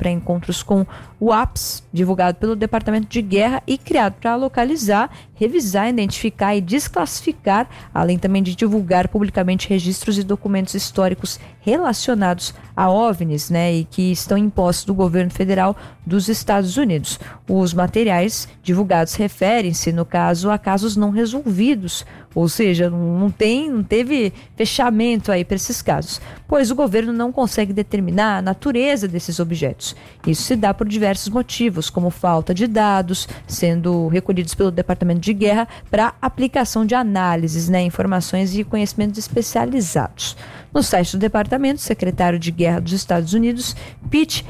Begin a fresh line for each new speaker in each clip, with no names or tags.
para encontros com o APS, divulgado pelo Departamento de Guerra e criado para localizar, revisar, identificar e desclassificar, além também de divulgar publicamente registros e documentos históricos relacionados a OVNIs, né, e que estão em posse do governo federal dos Estados Unidos. Os materiais divulgados referem-se, no caso, a casos não resolvidos, ou seja, não teve fechamento aí para esses casos, pois o governo não consegue determinar a natureza desses objetos. Isso se dá por diversos motivos, como falta de dados sendo recolhidos pelo Departamento de Guerra para aplicação de análises, né, informações e conhecimentos especializados. No site do departamento, o secretário de Guerra dos Estados Unidos, Pete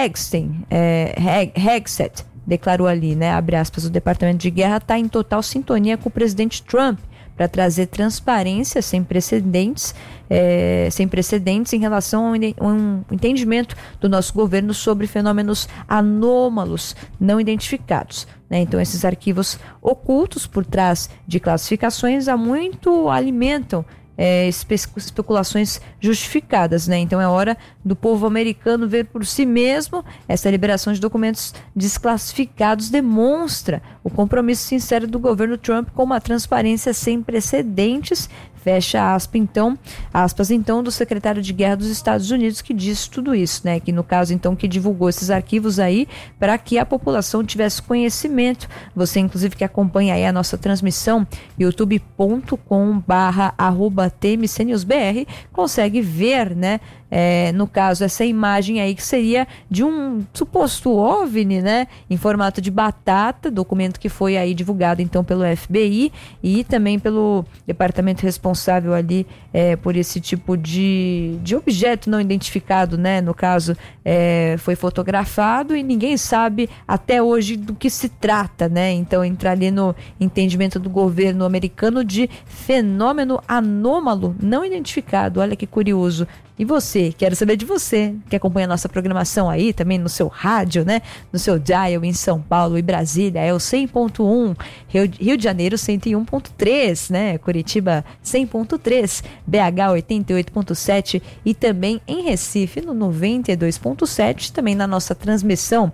Hegseth, declarou ali, né, abre aspas, o Departamento de Guerra está em total sintonia com o presidente Trump para trazer transparência sem precedentes em relação ao entendimento do nosso governo sobre fenômenos anômalos não identificados. Né? Então, esses arquivos ocultos por trás de classificações há muito alimentam especulações justificadas, né? Então é hora do povo americano ver por si mesmo. Essa liberação de documentos desclassificados demonstra o compromisso sincero do governo Trump com uma transparência sem precedentes. Fecha aspas, então, do secretário de Guerra dos Estados Unidos, que diz tudo isso, né? Que no caso, então, que divulgou esses arquivos aí para que a população tivesse conhecimento. Você, inclusive, que acompanha aí a nossa transmissão, youtube.com/@tmcnewsbr, consegue ver, né? No caso, essa imagem aí que seria de um suposto OVNI, né, em formato de batata, documento que foi aí divulgado então pelo FBI e também pelo departamento responsável ali por esse tipo de objeto não identificado, né, no caso foi fotografado e ninguém sabe até hoje do que se trata, né, então entra ali no entendimento do governo americano de fenômeno anômalo não identificado. Olha que curioso. E você, quero saber de você, que acompanha a nossa programação aí, também no seu rádio, né? No seu dial em São Paulo e Brasília, é o 100.1, Rio de Janeiro 101.3, né? Curitiba 100.3, BH 88.7 e também em Recife no 92.7, também na nossa transmissão,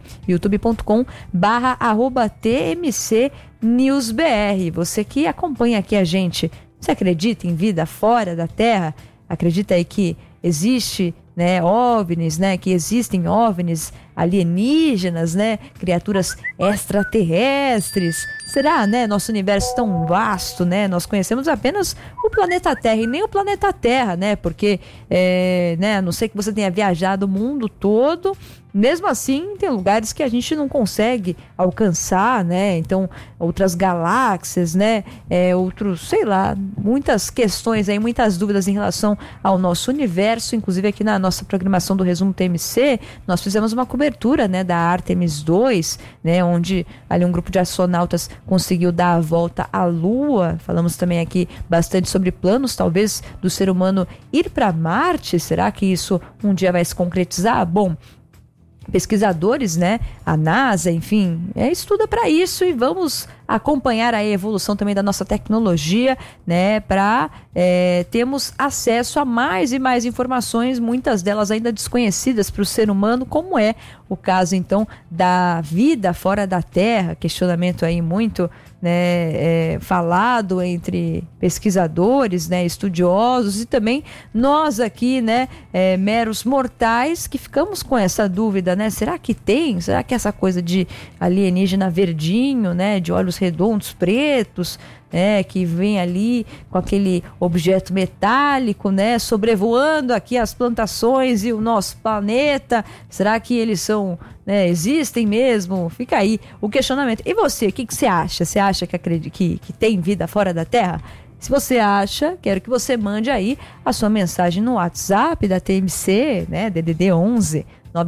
youtube.com/TMCNewsBR. Você que acompanha aqui a gente, você acredita em vida fora da Terra? Acredita aí que existe, né, OVNIs, né, que existem OVNIs alienígenas, né, criaturas extraterrestres? Será, né, nosso universo tão vasto, né, nós conhecemos apenas o planeta Terra e nem o planeta Terra, né, porque, né, a não ser que você tenha viajado o mundo todo, mesmo assim tem lugares que a gente não consegue alcançar, né, então outras galáxias, né, outros, sei lá, muitas questões aí, muitas dúvidas em relação ao nosso universo. Inclusive aqui na nossa programação do Resumo TMC, nós fizemos uma cobertura, né, da Artemis 2, né, onde ali um grupo de astronautas conseguiu dar a volta à Lua. Falamos também aqui bastante sobre planos, talvez, do ser humano ir para Marte. Será que isso um dia vai se concretizar? Bom, pesquisadores, né, a NASA, enfim, estuda para isso e vamos acompanhar a evolução também da nossa tecnologia, né, para termos acesso a mais e mais informações, muitas delas ainda desconhecidas para o ser humano, como é o caso então da vida fora da Terra, questionamento aí muito, né, falado entre pesquisadores, né, estudiosos e também nós aqui, né, meros mortais que ficamos com essa dúvida, né, será que tem? Será que essa coisa de alienígena verdinho, né, de olhos redondos pretos, que vem ali com aquele objeto metálico, né, sobrevoando aqui as plantações e o nosso planeta, será que eles são, né, existem mesmo? Fica aí o questionamento. E você, o que você acha? Você acha que tem vida fora da Terra? Se você acha, quero que você mande aí a sua mensagem no WhatsApp da TMC, né, DDD 11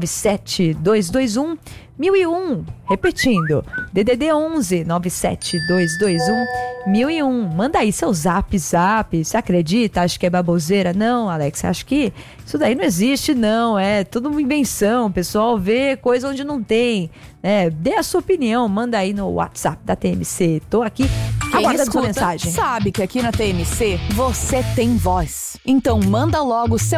97221 1001, repetindo, DDD 11 97221 1001. Manda aí seu zap. Você acredita? Acha que é baboseira? Não, Alex, acho que isso daí não existe, não. É tudo uma invenção. O pessoal vê coisa onde não tem. Dê a sua opinião, manda aí no WhatsApp da TMC. Tô aqui aguardando sua mensagem.
Sabe que aqui na TMC você tem voz. Então manda logo seu